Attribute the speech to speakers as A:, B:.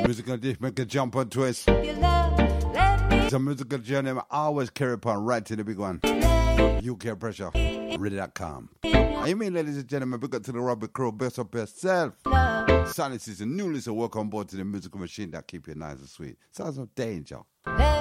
A: Musical dish, make a jump and twist. It's a musical journey. I always carry upon right to the big one. UK Pressure, ready.com. I mean, ladies and gentlemen, we got to the Robert Crow, best of yourself. Sunny season, new listen, welcome on board to the musical machine that keep you nice and sweet. Sounds of danger.